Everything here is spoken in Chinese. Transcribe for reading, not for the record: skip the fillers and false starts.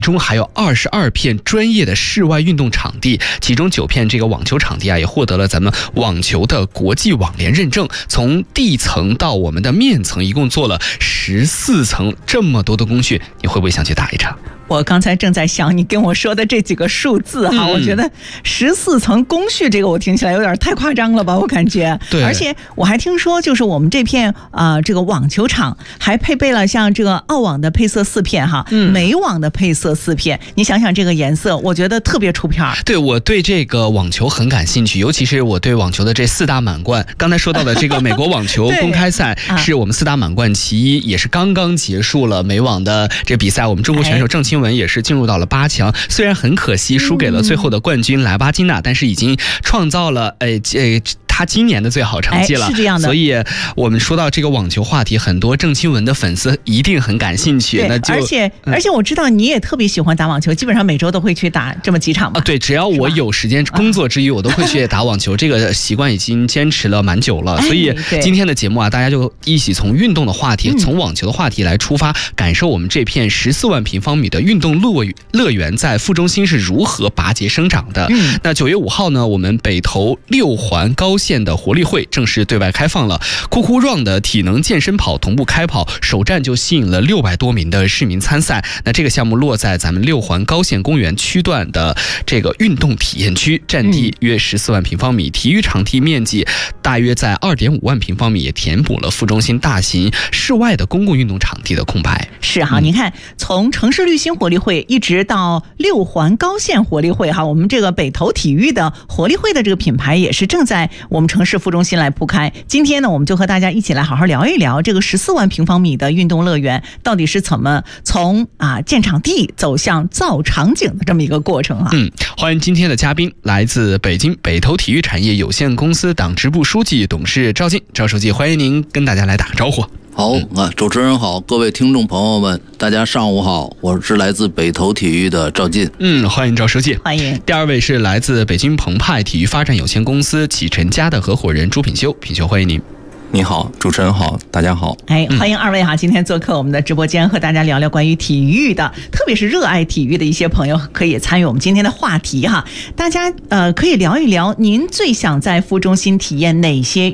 中还有22片专业的室外运动场地，其中9片这个网球场地啊，也获得了咱们网球的国际网联认证。从地层到我们的面层，一共做了14层，这么多的工序，你会不会想去打一场？ 我刚才正在想你跟我说的这几个数字哈，我觉得14层工序这个我听起来有点太夸张了吧，我感觉。 对， 而且我还听说，就是我们这片这个网球场还配备了像这个澳网的配色4片哈，美网的配色4片。你想想这个颜色，我觉得特别出片。 对，我对这个网球很感兴趣，尤其是我对网球的这4大满贯。刚才说到的这个美国网球公开赛是我们4大满贯其一，也是刚刚结束了美网的这比赛。我们中国选手郑钦文也是进入到了8强，虽然很可惜输给了最后的冠军莱巴金娜，但是已经创造了他今年的最好成绩了， 是这样的。 所以我们说到这个网球话题，很多郑钦文的粉丝一定很感兴趣。那就而且我知道你也特别喜欢打网球，基本上每周都会去打这么几场吧？ 对，只要我有时间，工作之余我都会去打网球，这个习惯已经坚持了蛮久了。所以今天的节目啊，大家就一起从运动的话题，从网球的话题来出发，感受我们这片14万平方米的运动乐园在副中心是如何拔节生长的。那9月5号呢，我们北投6环高县的活力会正式对外开放了，酷酷 Run 的体能健身跑同步开跑，首站就吸引了600多名的市民参赛。那这个项目落在咱们6环高县公园区段的这个运动体验区，占地约14万平方米，体育场地面积大约在2.5万平方米，也填补了副中心大型室外的公共运动场地的空白。 是哈，你看从城市绿心活力会一直到6环高县活力会哈，我们这个北投体育的活力会的这个品牌也是正在我们城市副中心来铺开。今天呢，我们就和大家一起来好好聊一聊这个14万平方米的运动乐园到底是怎么从建场地走向造场景的这么一个过程啊。 欢迎今天的嘉宾，来自北京北投体育产业有限公司党支部书记、董事赵进，赵书记，欢迎您跟大家来打个招呼。 好主持人好，各位听众朋友们，大家上午好，我是来自北投体育的赵进。 欢迎赵书记。 欢迎。 第2位是来自北京澎湃体育发展有限公司启辰家的合伙人朱品修，品修欢迎您。 你好，主持人好，大家好。 欢迎2位哈，今天做客我们的直播间，和大家聊聊关于体育的，特别是热爱体育的一些朋友可以参与我们今天的话题哈。大家可以聊一聊，您最想在副中心体验哪些